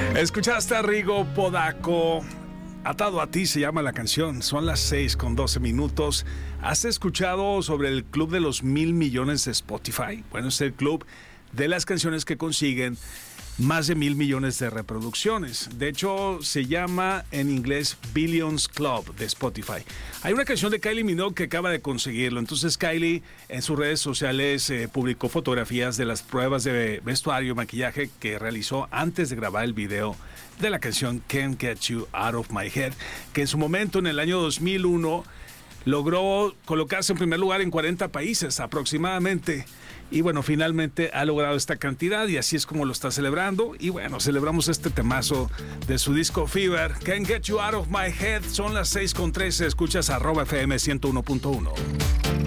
Escuchaste a Rigo Podaco. Atado a ti se llama la canción. Son las 6:12. ¿Has escuchado sobre el club de los 1,000 millones de Spotify? Bueno, es el club de las canciones que consiguen más de 1,000 millones de reproducciones. De hecho, se llama en inglés Billions Club de Spotify. Hay una canción de Kylie Minogue que acaba de conseguirlo. Entonces Kylie en sus redes sociales publicó fotografías de las pruebas de vestuario y maquillaje que realizó antes de grabar el video de la canción Can't Get You Out of My Head, que en su momento, en el año 2001, logró colocarse en primer lugar en 40 países aproximadamente. Y bueno, finalmente ha logrado esta cantidad y así es como lo está celebrando. Y bueno, celebramos este temazo de su disco Fever, Can't Get You Out of My Head. Son las 6:13, escuchas @FM 101.1.